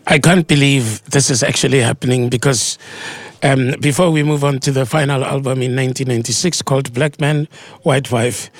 I can't believe this is actually happening because before we move on to the final album in 1996 called Black Man, White Wife,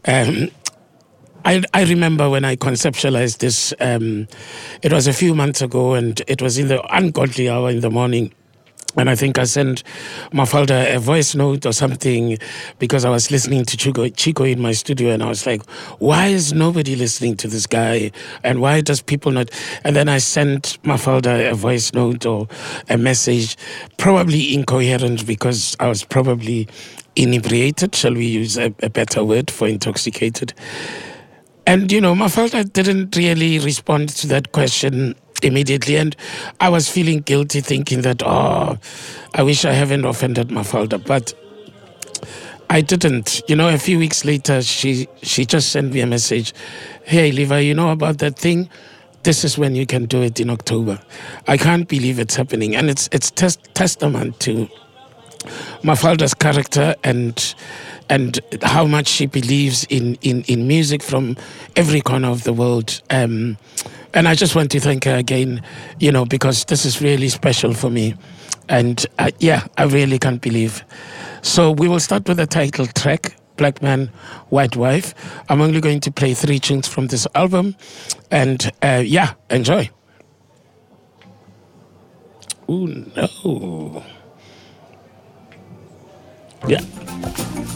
I remember when I conceptualized this, it was a few months ago and it was in the ungodly hour in the morning. And I think I sent Mafalda a voice note or something because I was listening to Chico in my studio, and I was like, why is nobody listening to this guy? And why does people not? And then I sent Mafalda a voice note or a message, probably incoherent because I was probably inebriated. Shall we use a better word for intoxicated? And, Mafalda didn't really respond to that question immediately. And I was feeling guilty thinking that, I wish I haven't offended Mafalda. But I didn't. A few weeks later, she just sent me a message. Hey, Levi, you know about that thing? This is when you can do it in October. I can't believe it's happening. And it's testament to Mafalda's character and how much she believes in music from every corner of the world. And I just want to thank her again, because this is really special for me. And I really can't believe. So we will start with the title track, Black Man, White Wife. I'm only going to play 3 tunes from this album. And enjoy. Ooh, no. Yeah.